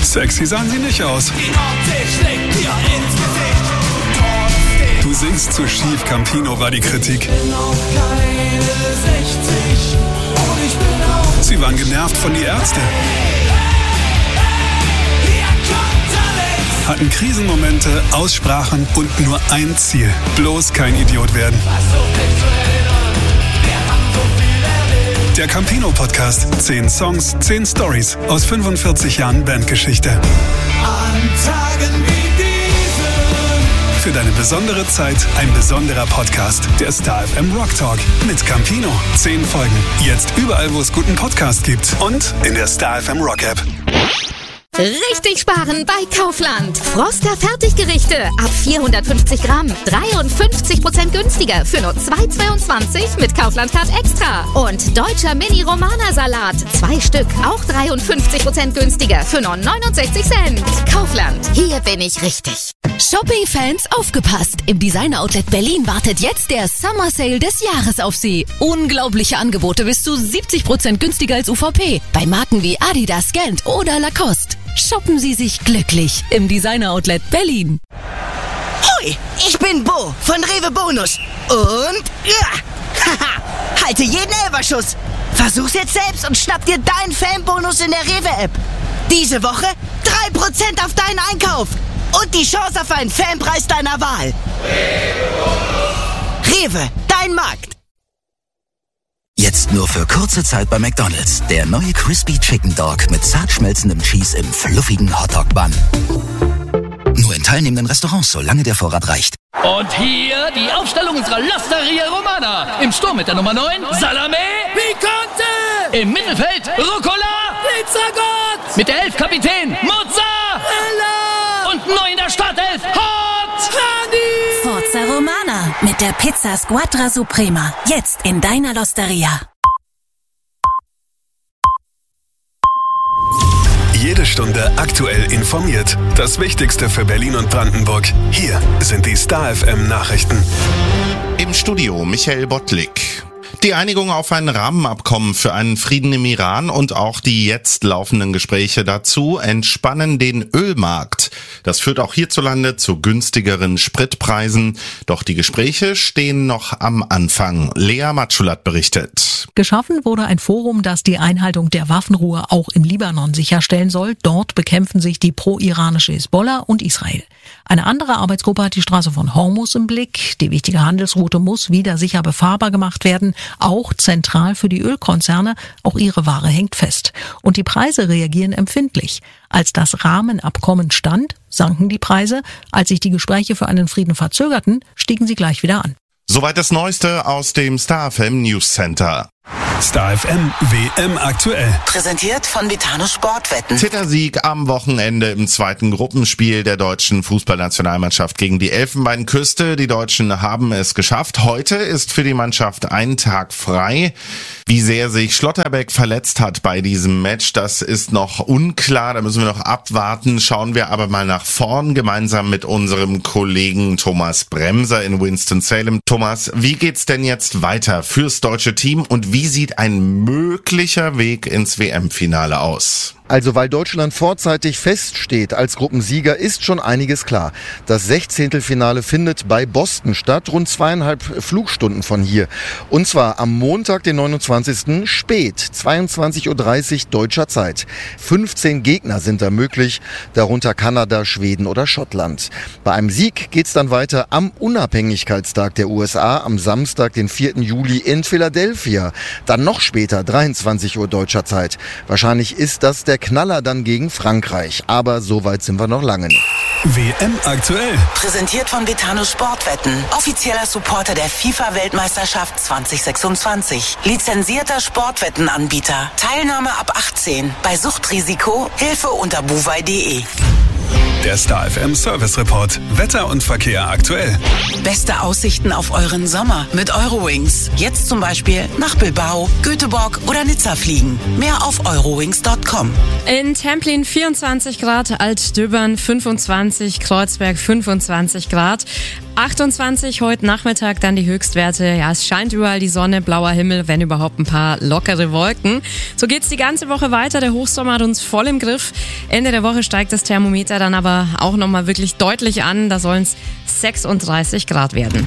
Sexy sahen sie nicht aus. Du singst zu schief, Campino, war die Kritik. Sie waren genervt von die Ärzte. Hatten Krisenmomente, Aussprachen und nur ein Ziel: bloß kein Idiot werden. Der Campino-Podcast. 10 Songs, 10 Stories aus 45 Jahren Bandgeschichte. An Tagen wie diesen. Für deine besondere Zeit ein besonderer Podcast. Der Star FM Rock Talk mit Campino. 10 Folgen. Jetzt überall, wo es guten Podcast gibt. Und in der Star FM Rock App. Richtig sparen bei Kaufland. Froster Fertiggerichte ab 450 Gramm. 53% günstiger für nur 2,22 mit Kaufland Card Extra. Und deutscher Mini-Romana-Salat. 2 Stück, auch 53% günstiger für nur 69 Cent. Kaufland, hier bin ich richtig. Shopping-Fans, aufgepasst! Im Designer-Outlet Berlin wartet jetzt der Summer Sale des Jahres auf Sie. Unglaubliche Angebote bis zu 70% günstiger als UVP. Bei Marken wie Adidas, Gant oder Lacoste. Shoppen Sie sich glücklich im Designer-Outlet Berlin. Hoi, ich bin Bo von Rewe Bonus. Und haha, halte jeden Elferschuss. Versuch's jetzt selbst und schnapp dir deinen Fanbonus in der Rewe-App. Diese Woche 3% auf deinen Einkauf. Und die Chance auf einen Fanpreis deiner Wahl. Rewe, dein Markt. Jetzt nur für kurze Zeit bei McDonald's. Der neue Crispy Chicken Dog mit zart schmelzendem Cheese im fluffigen Hotdog-Bun. Nur in teilnehmenden Restaurants, solange der Vorrat reicht. Und hier die Aufstellung unserer L'Osteria Romana. Im Sturm mit der Nummer 9, Salame Picante. Im Mittelfeld, Rucola Pizzagott. Mit der 11 Kapitän, Mozzarella. Und neu in der Startelf, Hot Honey. Forza Romana mit der Pizza Squadra Suprema. Jetzt in deiner L'Osteria. Jede Stunde aktuell informiert. Das Wichtigste für Berlin und Brandenburg. Hier sind die Star FM Nachrichten. Im Studio Michael Bottlik. Die Einigung auf ein Rahmenabkommen für einen Frieden im Iran und auch die jetzt laufenden Gespräche dazu entspannen den Ölmarkt. Das führt auch hierzulande zu günstigeren Spritpreisen. Doch die Gespräche stehen noch am Anfang. Lea Matschulat berichtet. Geschaffen wurde ein Forum, das die Einhaltung der Waffenruhe auch im Libanon sicherstellen soll. Dort bekämpfen sich die pro-iranische Hisbollah und Israel. Eine andere Arbeitsgruppe hat die Straße von Hormuz im Blick. Die wichtige Handelsroute muss wieder sicher befahrbar gemacht werden. Auch zentral für die Ölkonzerne. Auch ihre Ware hängt fest. Und die Preise reagieren empfindlich. Als das Rahmenabkommen stand, sanken die Preise. Als sich die Gespräche für einen Frieden verzögerten, stiegen sie gleich wieder an. Soweit das Neueste aus dem Star FM News Center. Star FM WM aktuell. Präsentiert von Vitano Sportwetten. Titelsieg am Wochenende im zweiten Gruppenspiel der deutschen Fußballnationalmannschaft gegen die Elfenbeinküste. Die Deutschen haben es geschafft. Heute ist für die Mannschaft ein Tag frei. Wie sehr sich Schlotterbeck verletzt hat bei diesem Match, das ist noch unklar. Da müssen wir noch abwarten. Schauen wir aber mal nach vorn gemeinsam mit unserem Kollegen Thomas Bremser in Winston-Salem. Thomas, wie geht's denn jetzt weiter fürs deutsche Team und wie sieht ein möglicher Weg ins WM-Finale aus? Also weil Deutschland vorzeitig feststeht als Gruppensieger, ist schon einiges klar. Das 16. Finale findet bei Boston statt, rund 2,5 Flugstunden von hier. Und zwar am Montag, den 29. spät, 22:30 Uhr deutscher Zeit. 15 Gegner sind da möglich, darunter Kanada, Schweden oder Schottland. Bei einem Sieg geht's dann weiter am Unabhängigkeitstag der USA, am Samstag, den 4. Juli in Philadelphia. Dann noch später, 23 Uhr deutscher Zeit. Wahrscheinlich ist das der Knaller dann gegen Frankreich. Aber so weit sind wir noch lange nicht. WM aktuell. Präsentiert von Vitano Sportwetten. Offizieller Supporter der FIFA-Weltmeisterschaft 2026. Lizenzierter Sportwettenanbieter. Teilnahme ab 18. Bei Suchtrisiko Hilfe unter buwei.de. Der Star FM Service Report. Wetter und Verkehr aktuell. Beste Aussichten auf euren Sommer mit Eurowings. Jetzt zum Beispiel nach Bilbao, Göteborg oder Nizza fliegen. Mehr auf eurowings.com. In Templin 24 Grad, Altdöbern 25, Kreuzberg 25 Grad. 28 heute Nachmittag dann die Höchstwerte. Ja, es scheint überall die Sonne, blauer Himmel, wenn überhaupt ein paar lockere Wolken. So geht's die ganze Woche weiter. Der Hochsommer hat uns voll im Griff. Ende der Woche steigt das Thermometer dann aber auch nochmal wirklich deutlich an. Da sollen es 36 Grad werden.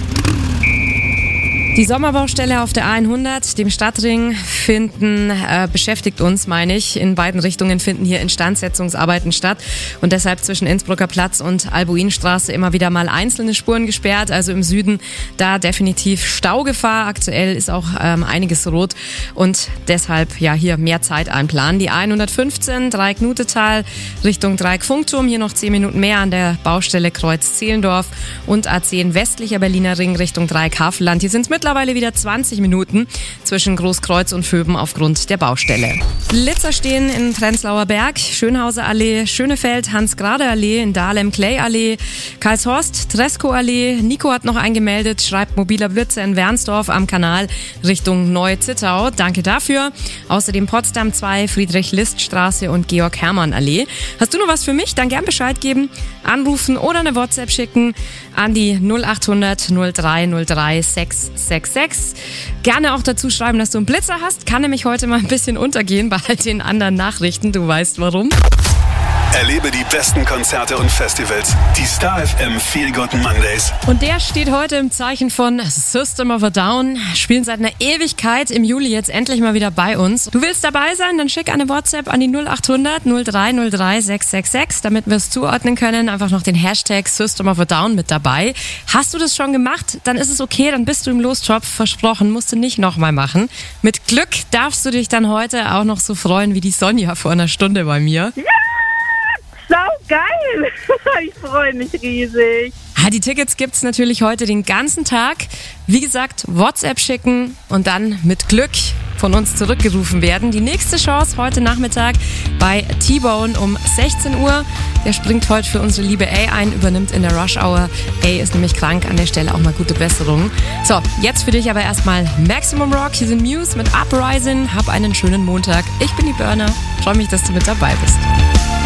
Die Sommerbaustelle auf der A100, dem Stadtring, beschäftigt uns, meine ich. In beiden Richtungen finden hier Instandsetzungsarbeiten statt und deshalb zwischen Innsbrucker Platz und Albuinstraße immer wieder mal einzelne Spuren gesperrt. Also im Süden da definitiv Staugefahr. Aktuell ist auch einiges rot und deshalb ja hier mehr Zeit einplanen. Die A115 Dreieck-Nutetal Richtung Dreieck-Funkturm, hier noch 10 Minuten mehr an der Baustelle Kreuz-Zehlendorf und A10 westlicher Berliner Ring Richtung Dreieck-Havelland. Hier sind es mittlerweile wieder 20 Minuten zwischen Großkreuz und Vöben aufgrund der Baustelle. Blitzer stehen in Prenzlauer Berg, Schönhauser Allee, Schönefeld, Hans-Grade-Allee, in Dahlem, Clay-Allee, Karlshorst, Treskow-Allee. Nico hat noch eingemeldet, schreibt mobiler Blitzer in Wernsdorf am Kanal Richtung Neu-Zittau. Danke dafür. Außerdem Potsdam 2, Friedrich-List-Straße und Georg-Hermann-Allee. Hast du noch was für mich? Dann gern Bescheid geben, anrufen oder eine WhatsApp schicken an die 0800 0303 666. Gerne auch dazu schreiben, dass du einen Blitzer hast. Kann nämlich heute mal ein bisschen untergehen bei all den anderen Nachrichten. Du weißt warum. Erlebe die besten Konzerte und Festivals. Die Star FM Feel Good Mondays. Und der steht heute im Zeichen von System of a Down. Spielen seit einer Ewigkeit im Juli jetzt endlich mal wieder bei uns. Du willst dabei sein? Dann schick eine WhatsApp an die 0800 0303 666, damit wir es zuordnen können. Einfach noch den Hashtag System of a Down mit dabei. Hast du das schon gemacht? Dann ist es okay, dann bist du im Lostopf. Versprochen, musst du nicht nochmal machen. Mit Glück darfst du dich dann heute auch noch so freuen wie die Sonja vor einer Stunde bei mir. Ja! Sau geil! Ich freue mich riesig. Die Tickets gibt's natürlich heute den ganzen Tag. Wie gesagt, WhatsApp schicken und dann mit Glück von uns zurückgerufen werden. Die nächste Chance heute Nachmittag bei T-Bone um 16 Uhr. Der springt heute für unsere liebe A ein, übernimmt in der Rush Hour. A ist nämlich krank, an der Stelle auch mal gute Besserung. So, jetzt für dich aber erstmal Maximum Rock. Hier sind Muse mit Uprising. Hab einen schönen Montag. Ich bin die Burner. Freue mich, dass du mit dabei bist.